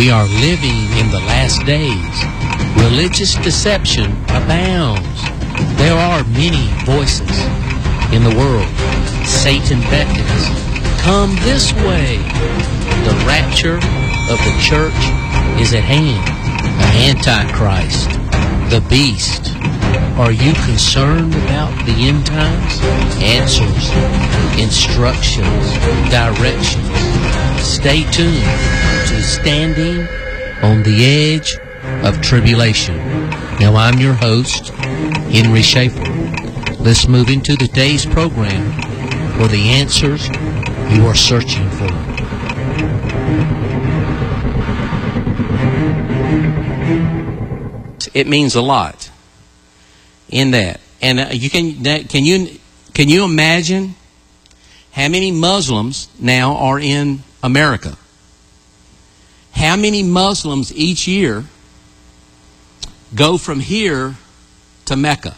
We are living in the last days. Religious deception abounds. There are many voices in the world. Satan beckons. Come this way. The rapture of the church is at hand. The Antichrist, the beast. Are you concerned about the end times? Answers, instructions, directions. Stay tuned to Standing on the Edge of Tribulation. Now, I'm your host, Henry Schaefer. Let's move into today's program for the answers you are searching for. It means a lot in that. And can you imagine how many Muslims now are in America? How many Muslims each year go from here to Mecca?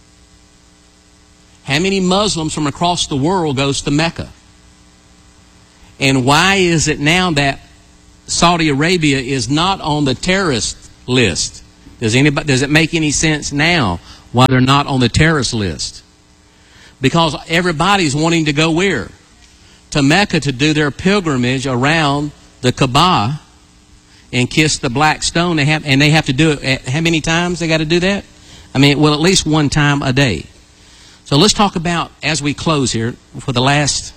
How many Muslims from across the world goes to Mecca? And why is it now that Saudi Arabia is not on the terrorist list? Does it make any sense now why they're not on the terrorist list? Because everybody's wanting to go where? To Mecca to do their pilgrimage around the Kaaba and kiss the black stone. They have to do it. How many times they got to do that? I mean, well, at least one time a day. So let's talk about, as we close here, for the last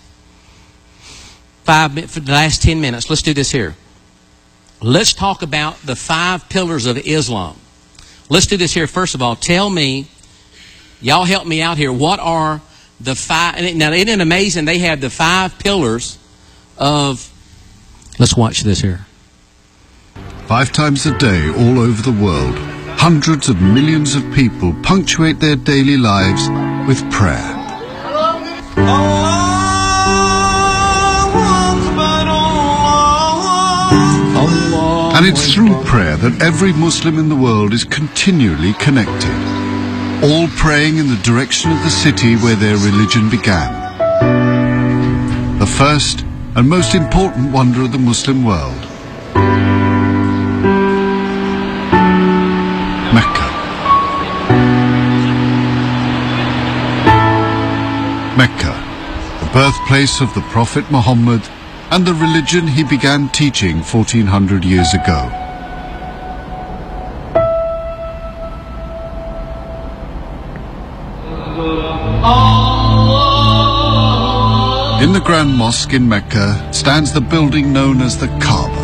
10 minutes, let's do this here. Let's talk about the 5 pillars of Islam. Let's do this here. First of all, tell me, y'all help me out here. What are the 5? Now, isn't it amazing? They have the 5 pillars of. Let's watch this here. 5 times a day, all over the world, hundreds of millions of people punctuate their daily lives with prayer. And it's through prayer that every Muslim in the world is continually connected, all praying in the direction of the city where their religion began. The first and most important wonder of the Muslim world. Mecca. Mecca, the birthplace of the Prophet Muhammad and the religion he began teaching 1400 years ago. In the Grand Mosque in Mecca stands the building known as the Kaaba.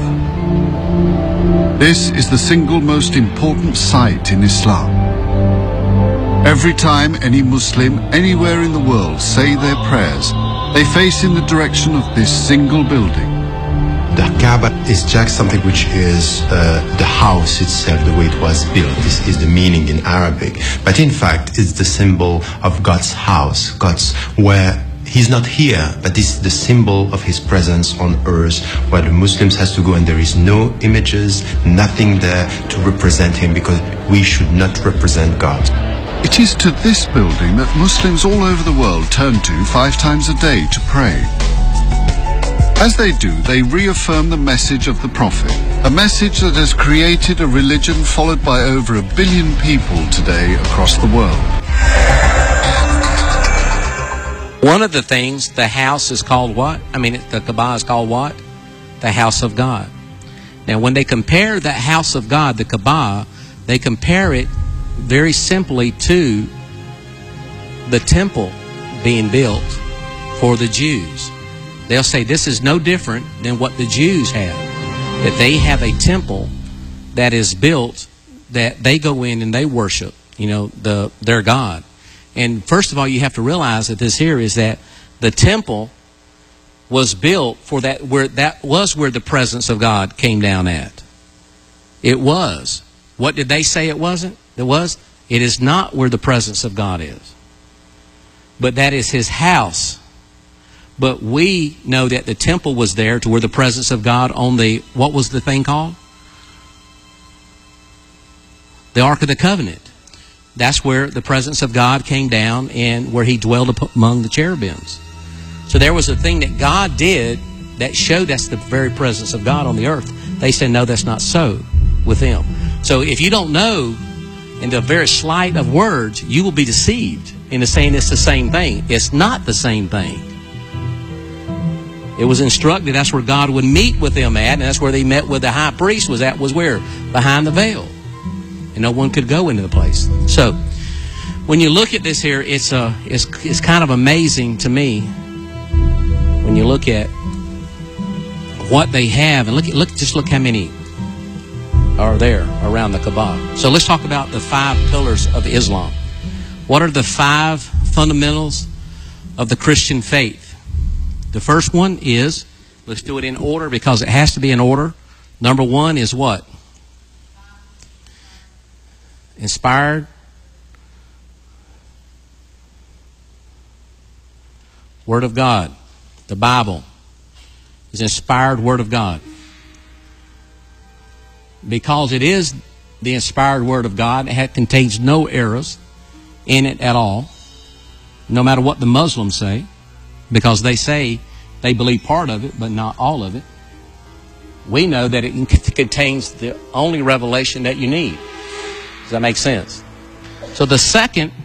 This is the single most important site in Islam. Every time any Muslim anywhere in the world say their prayers, they face in the direction of this single building. The Kaaba is just something which is the house itself, the way it was built. This is the meaning in Arabic. But in fact, it's the symbol of God's house, God's where He's not here, but this is the symbol of His presence on earth, where the Muslims has to go, and there is no images, nothing there to represent Him, because we should not represent God. It is to this building that Muslims all over the world turn to 5 times a day to pray. As they do, they reaffirm the message of the Prophet, a message that has created a religion followed by over 1 billion people today across the world. One of the things, the house is called what? The Kaaba is called what? The house of God. Now, when they compare the house of God, the Kaaba, they compare it very simply to the temple being built for the Jews. They'll say this is no different than what the Jews have. That they have a temple that is built that they go in and they worship, their God. And first of all, you have to realize that this here is that the temple was built for that was where the presence of God came down at. It was. What did they say it wasn't? It is not where the presence of God is. But that is His house. But we know that the temple was there to where the presence of God on what was the thing called? The Ark of the Covenant. That's where the presence of God came down and where He dwelled among the cherubims. So there was a thing that God did that show that's the very presence of God on the earth, they say, no, that's not so with them. So if you don't know in the very slight of words, you will be deceived into saying it's the same thing. It's not the same thing. It was instructed that's where God would meet with them at, and that's where they met with the high priest was where? Behind the veil. And no one could go into the place. So when you look at this here, it's kind of amazing to me when you look at what they have, and just look how many are there around the Kaaba. So let's talk about the 5 pillars of Islam. What are the 5 fundamentals of the Christian faith? The first one is, let's do it in order because it has to be in order. Number 1 is what? Inspired Word of God. The Bible is inspired Word of God. Because it is the inspired Word of God, it contains no errors in it at all, no matter what the Muslims say, because they say they believe part of it, but not all of it. We know that it contains the only revelation that you need. Does that make sense? So the second